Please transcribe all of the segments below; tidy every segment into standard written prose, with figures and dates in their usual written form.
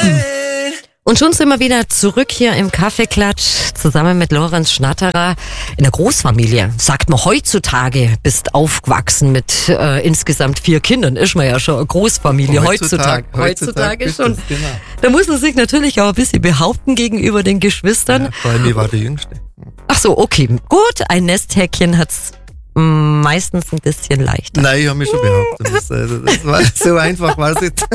Und schon sind wir wieder zurück hier im Kaffeeklatsch zusammen mit Lorenz Schnatterer in der Großfamilie. Sagt man heutzutage, bist aufgewachsen mit insgesamt 4 Kindern. Ist man ja schon eine Großfamilie heutzutage schon. Genau. Da muss man sich natürlich auch ein bisschen behaupten gegenüber den Geschwistern. Ja, vor allem, ich war der Jüngste. Ach so, okay. Gut, ein Nesthäkchen hat's meistens ein bisschen leichter. Nein, ich habe mich schon behauptet. Das war so einfach, war es nicht.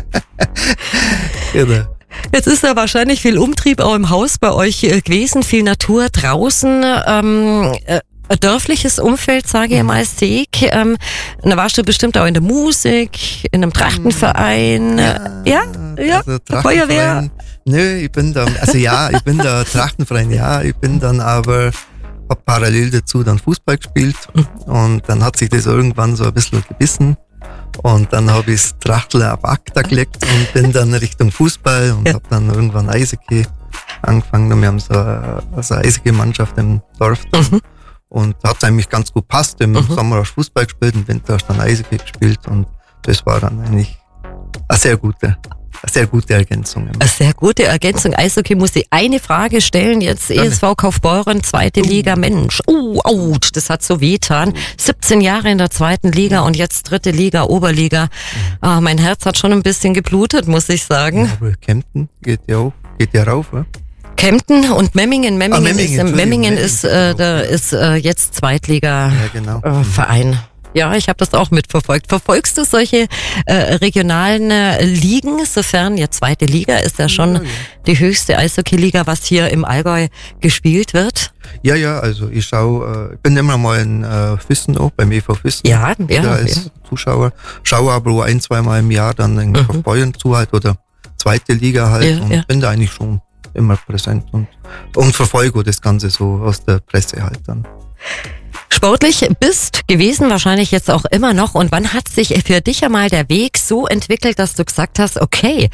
Genau. Jetzt ist da wahrscheinlich viel Umtrieb auch im Haus bei euch gewesen, viel Natur draußen, ein dörfliches Umfeld, sage ich mal, sehe ich. Da warst du bestimmt auch in der Musik, in einem Trachtenverein. Ja? Also Feuerwehr? Nö, ich bin da Trachtenverein, ja, ich bin dann aber, hab parallel dazu dann Fußball gespielt und dann hat sich das irgendwann so ein bisschen gebissen. Und dann habe ich das Trachtel auf Akta gelegt und bin dann Richtung Fußball und habe dann irgendwann Eishockey angefangen. Und wir haben so eine Eishockey-Mannschaft im Dorf. Und da hat es eigentlich ganz gut passt. Im Sommer hast du Fußball gespielt, im Winter hast du dann Eishockey gespielt. Und das war dann eigentlich eine sehr gute Ergänzung. Eine sehr gute Ergänzung. Eishockey muss ich eine Frage stellen. Jetzt ESV Kaufbeuren, 2. Liga. Mensch, ouch, das hat so wehtan. 17 Jahre in der 2. Liga und jetzt 3. Liga, Oberliga. Mein Herz hat schon ein bisschen geblutet, muss ich sagen. Ja, aber Kempten geht ja rauf, oder? Kempten und Memmingen. Memmingen ist jetzt Zweitliga-Verein. Ja, ich habe das auch mitverfolgt. Verfolgst du solche regionalen Ligen, sofern ja 2. Liga ist ja schon die höchste Eishockey-Liga, was hier im Allgäu gespielt wird? Ja, also ich bin immer mal in Füssen auch, beim EV Füssen. Ja. Als Zuschauer. Schaue aber auch 1-2 Mal im Jahr dann in Kaufbeuren zu halt oder 2. Liga halt und bin da eigentlich schon immer präsent und verfolge das Ganze so aus der Presse halt dann. Sportlich bist gewesen, wahrscheinlich jetzt auch immer noch. Und wann hat sich für dich einmal der Weg so entwickelt, dass du gesagt hast, okay,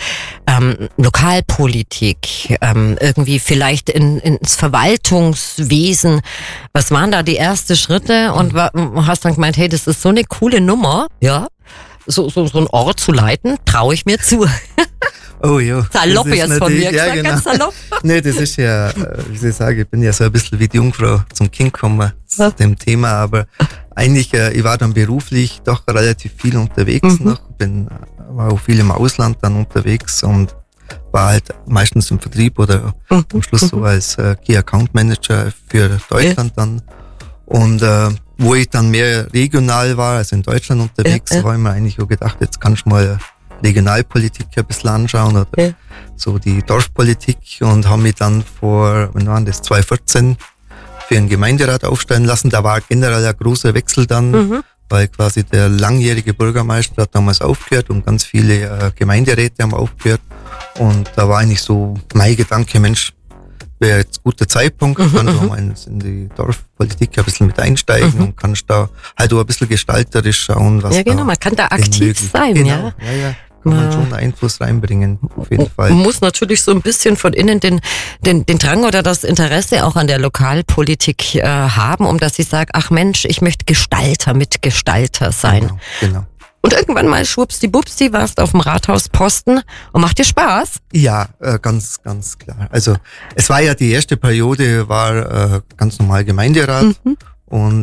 Lokalpolitik, irgendwie vielleicht ins Verwaltungswesen. Was waren da die ersten Schritte? Und hast dann gemeint, hey, das ist so eine coole Nummer, ja, so ein Ort zu leiten, traue ich mir zu. Oh ja. Salopp jetzt von mir gesagt, ganz salopp. Nee, das ist ja, wie soll ich sagen, ich bin ja so ein bisschen wie die Jungfrau zum Kind gekommen zu dem Thema, aber eigentlich, ich war dann beruflich doch relativ viel unterwegs noch, war auch viel im Ausland dann unterwegs und war halt meistens im Vertrieb oder am Schluss so als Key Account Manager für Deutschland dann. Und wo ich dann mehr regional war, also in Deutschland unterwegs, habe ich mir eigentlich auch gedacht, jetzt kannst du mal Regionalpolitik ein bisschen anschauen oder so die Dorfpolitik und haben mich dann wann war das, 2014 für einen Gemeinderat aufstellen lassen. Da war generell ein großer Wechsel dann, weil quasi der langjährige Bürgermeister hat damals aufgehört und ganz viele Gemeinderäte haben aufgehört und da war eigentlich so mein Gedanke, Mensch, wäre jetzt ein guter Zeitpunkt, kann du mal in die Dorfpolitik ein bisschen mit einsteigen und kannst da halt auch ein bisschen gestalterisch schauen, was man kann da aktiv sein, ja. Kann man schon Einfluss reinbringen, auf jeden Fall. Man muss natürlich so ein bisschen von innen den Drang oder das Interesse auch an der Lokalpolitik haben, um dass ich sage, ach Mensch, ich möchte Mitgestalter sein. Genau. Und irgendwann mal schwuppsdi-bupsdi warst auf dem Rathausposten und macht dir Spaß? Ja, ganz, ganz klar. Also es war ja die erste Periode, war ganz normal Gemeinderat und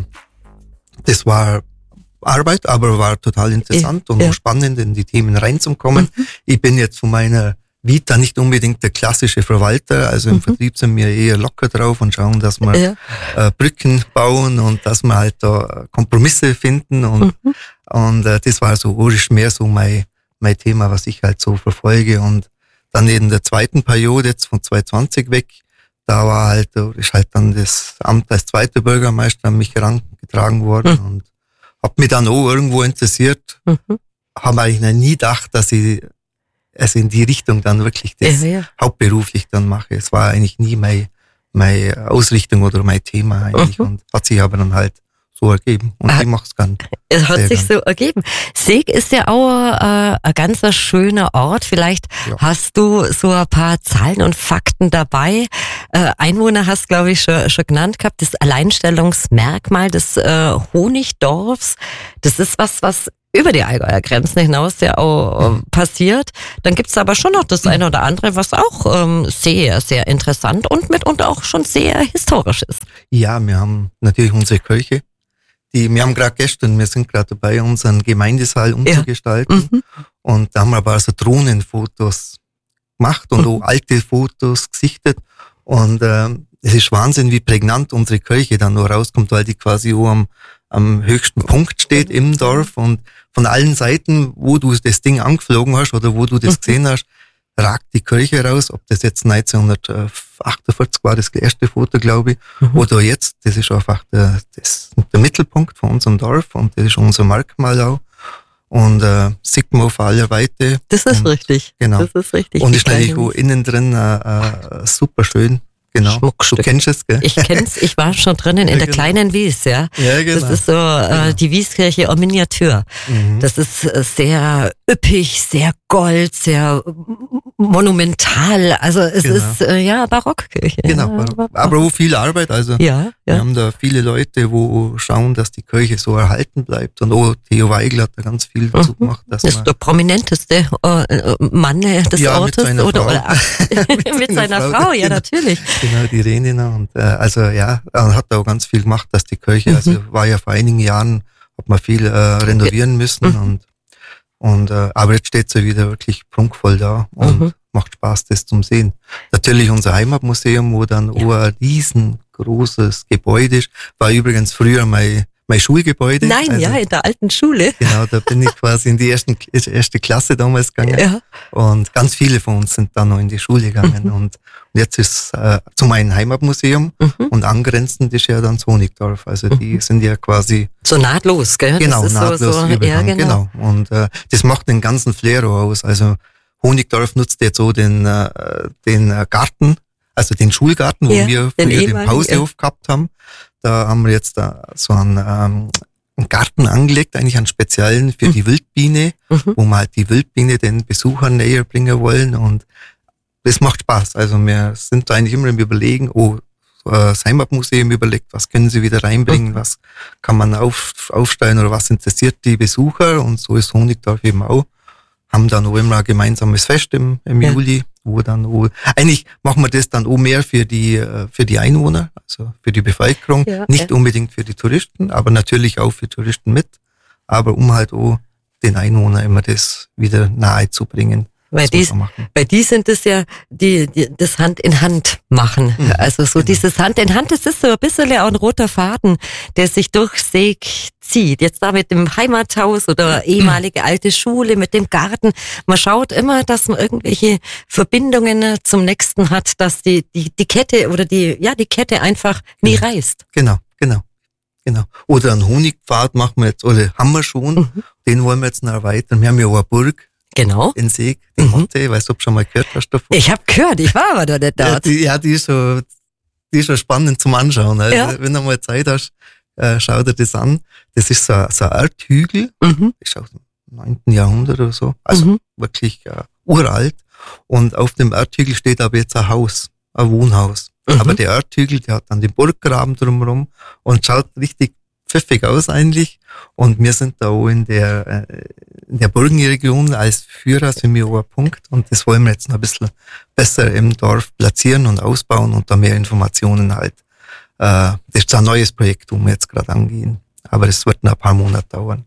das war Arbeit, aber war total interessant und auch spannend, in die Themen reinzukommen. Ich bin jetzt von meiner Vita nicht unbedingt der klassische Verwalter, also im Vertrieb sind wir eher locker drauf und schauen, dass wir Brücken bauen und dass wir halt da Kompromisse finden und das war so mehr so mein Thema, was ich halt so verfolge und dann in der zweiten Periode, jetzt von 2020 weg, da ist halt dann das Amt als zweiter Bürgermeister an mich herangetragen worden und hab mich dann auch irgendwo interessiert, habe eigentlich noch nie gedacht, dass ich in die Richtung dann wirklich das hauptberuflich dann mache. Es war eigentlich nie meine Ausrichtung oder mein Thema eigentlich und hat sich aber dann halt so ergeben. Und ich mach's gern. Es hat sich so ergeben. Seeg ist ja auch ein ganz schöner Ort. Vielleicht hast du so ein paar Zahlen und Fakten dabei. Einwohner hast, glaube ich, schon genannt gehabt. Das Alleinstellungsmerkmal des Honigdorfs. Das ist was über die Allgäuer Grenzen hinaus ja auch passiert. Dann gibt's aber schon noch das eine oder andere, was auch sehr, sehr interessant und mitunter auch schon sehr historisch ist. Ja, wir haben natürlich unsere Kirche. Wir haben gerade wir sind gerade dabei, unseren Gemeindesaal umzugestalten. Ja. Und da haben wir aber also Drohnenfotos gemacht und auch alte Fotos gesichtet. Und es ist Wahnsinn, wie prägnant unsere Kirche dann noch rauskommt, weil die quasi auch am höchsten Punkt steht im Dorf. Und von allen Seiten, wo du das Ding angeflogen hast oder wo du das gesehen hast, ragt die Kirche raus. Ob das jetzt 1948 war, das erste Foto, glaube ich, oder jetzt, das ist einfach der Mittelpunkt von unserem Dorf und das ist unser Merkmal auch. Und sieht man auf aller Weite. Das ist richtig. Genau. Das ist richtig. Und ist natürlich auch innen drin super schön. Genau. Schmuckstück. Du kennst es, gell? Ich kenn's, ich war schon drinnen in der kleinen Wies, ja. Ja, genau. Das ist so die Wieskirche en Miniatur. Das ist sehr üppig, sehr gold, sehr monumental. Also es ist Barockkirche. Genau, aber auch viel Arbeit. Also wir haben da viele Leute, wo schauen, dass die Kirche so erhalten bleibt. Und auch Theo Weigl hat da ganz viel dazu gemacht. Das ist der prominenteste Mann des Ortes. Mit seiner Frau, ja natürlich. Genau, die Renina. Und er hat da auch ganz viel gemacht, dass die Kirche, also war ja vor einigen Jahren, hat man viel renovieren müssen aber jetzt steht sie wieder wirklich prunkvoll da und macht Spaß, das zum Sehen. Natürlich unser Heimatmuseum, wo dann auch ein riesengroßes Gebäude ist, war übrigens früher mein Schulgebäude. Nein, also, in der alten Schule. Genau, da bin ich quasi in die erste Klasse damals gegangen. Ja. Und ganz viele von uns sind dann noch in die Schule gegangen. Und jetzt ist zu meinem Heimatmuseum und angrenzend ist ja dann das Honigdorf. Also die sind ja quasi so nahtlos, gell? Genau, das ist nahtlos Übergang, genau. Und das macht den ganzen Flair aus. Also Honigdorf nutzt jetzt so den Garten, also den Schulgarten, wo wir früher den Pausehof gehabt haben. Da haben wir jetzt so einen Garten angelegt, eigentlich einen speziellen für die Wildbiene, wo wir halt die Wildbiene den Besuchern näher bringen wollen und das macht Spaß. Also wir sind da eigentlich immer im Überlegen, das Heimatmuseum überlegt, was können sie wieder reinbringen, was kann man aufstellen oder was interessiert die Besucher und so ist Honigdorf eben auch. Haben dann auch immer ein gemeinsames Fest im Juli, wo dann eigentlich machen wir das dann auch mehr für die Einwohner, also für die Bevölkerung, nicht unbedingt für die Touristen, aber natürlich auch für Touristen mit, aber um halt auch den Einwohnern immer das wieder nahe zu bringen. Weil die sind es ja, die das Hand in Hand machen. Also so dieses Hand in Hand, das ist so ein bisschen auch ein roter Faden, der sich durch Seeg zieht. Jetzt da mit dem Heimathaus oder ehemalige alte Schule, mit dem Garten. Man schaut immer, dass man irgendwelche Verbindungen zum Nächsten hat, dass die Kette oder die Kette einfach nie reißt. Genau. Oder einen Honigpfad machen wir jetzt, oder haben wir schon, den wollen wir jetzt noch erweitern. Wir haben ja auch eine Burg. Genau. In Seeg, die Motte, weißt du, ob du schon mal gehört hast davon? Ich habe gehört, ich war aber da nicht dort. Die ist schon spannend zum Anschauen. Also, wenn du mal Zeit hast, schau dir das an. Das ist so ein Erdhügel, ist aus dem 9. Jahrhundert oder so, also wirklich uralt. Und auf dem Erdhügel steht aber jetzt ein Haus, ein Wohnhaus. Aber der Erdhügel, der hat dann den Burggraben drumherum und schaut richtig pfiffig aus eigentlich. Und wir sind da auch in der Burgenregion als Führer sind wir auch ein Punkt. Und das wollen wir jetzt noch ein bisschen besser im Dorf platzieren und ausbauen und da mehr Informationen halt. Das ist ein neues Projekt, wo wir jetzt gerade angehen. Aber es wird noch ein paar Monate dauern.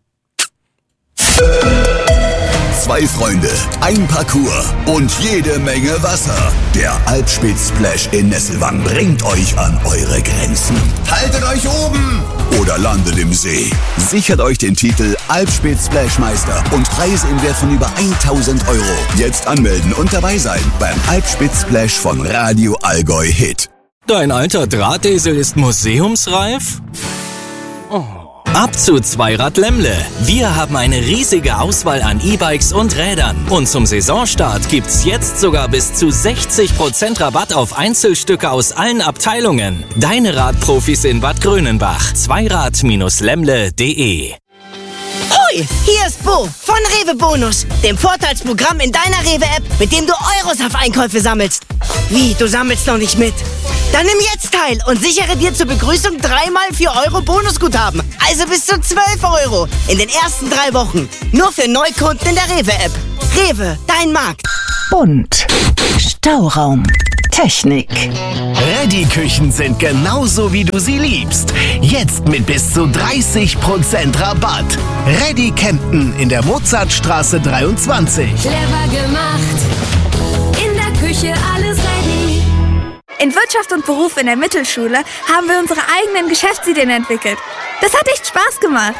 2 Freunde, ein Parcours und jede Menge Wasser. Der Alpspitz-Splash in Nesselwang bringt euch an eure Grenzen. Haltet euch oben oder landet im See. Sichert euch den Titel Alpspitz-Splash-Meister und Preise im Wert von über 1.000 €. Jetzt anmelden und dabei sein beim Alpspitz-Splash von Radio Allgäu Hit. Dein alter Drahtesel ist museumsreif? Oh. Ab zu Zweirad Lemmle. Wir haben eine riesige Auswahl an E-Bikes und Rädern. Und zum Saisonstart gibt's jetzt sogar bis zu 60% Rabatt auf Einzelstücke aus allen Abteilungen. Deine Radprofis in Bad Grönenbach. Zweirad-lemmle.de. Hoi, hier ist Bo von Rewe Bonus, dem Vorteilsprogramm in deiner Rewe-App, mit dem du Euros auf Einkäufe sammelst. Wie, du sammelst noch nicht mit? Dann nimm jetzt teil und sichere dir zur Begrüßung 3x 4 Euro Bonusguthaben. Also bis zu 12 Euro in den ersten 3 Wochen. Nur für Neukunden in der Rewe-App. Rewe, dein Markt. Bunt. Stauraum. Technik. Reddy-Küchen sind genauso, wie du sie liebst. Jetzt mit bis zu 30% Rabatt. Reddy Kempten in der Mozartstraße 23. Clever gemacht. In der Küche alles ready. In Wirtschaft und Beruf in der Mittelschule haben wir unsere eigenen Geschäftsideen entwickelt. Das hat echt Spaß gemacht.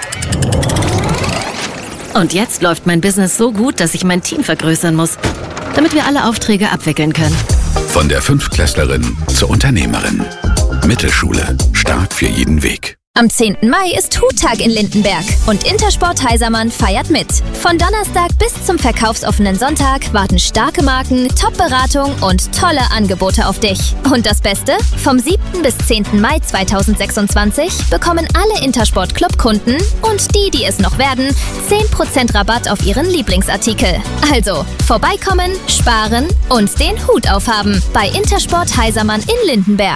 Und jetzt läuft mein Business so gut, dass ich mein Team vergrößern muss, damit wir alle Aufträge abwickeln können. Von der Fünftklässlerin zur Unternehmerin. Mittelschule. Stark für jeden Weg. Am 10. Mai ist Huttag in Lindenberg und Intersport Heisermann feiert mit. Von Donnerstag bis zum verkaufsoffenen Sonntag warten starke Marken, Top-Beratung und tolle Angebote auf dich. Und das Beste? Vom 7. bis 10. Mai 2026 bekommen alle Intersport-Club-Kunden und die es noch werden, 10% Rabatt auf ihren Lieblingsartikel. Also, vorbeikommen, sparen und den Hut aufhaben bei Intersport Heisermann in Lindenberg.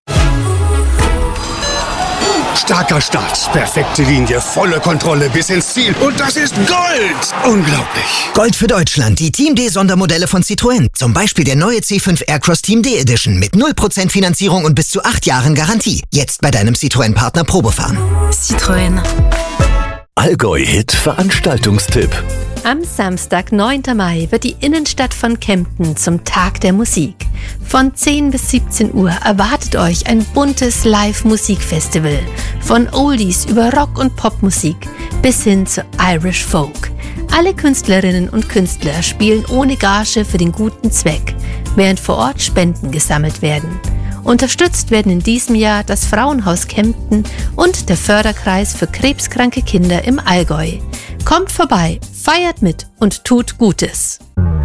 Starker Start, perfekte Linie, volle Kontrolle bis ins Ziel. Und das ist Gold! Unglaublich. Gold für Deutschland, die Team D Sondermodelle von Citroën. Zum Beispiel der neue C5 Aircross Team D Edition mit 0% Finanzierung und bis zu 8 Jahren Garantie. Jetzt bei deinem Citroën-Partner Probefahren. Citroën. Allgäu-Hit Veranstaltungstipp. Am Samstag, 9. Mai, wird die Innenstadt von Kempten zum Tag der Musik. Von 10 bis 17 Uhr erwartet euch ein buntes Live-Musikfestival. Von Oldies über Rock- und Popmusik bis hin zu Irish Folk. Alle Künstlerinnen und Künstler spielen ohne Gage für den guten Zweck, während vor Ort Spenden gesammelt werden. Unterstützt werden in diesem Jahr das Frauenhaus Kempten und der Förderkreis für krebskranke Kinder im Allgäu. Kommt vorbei, feiert mit und tut Gutes.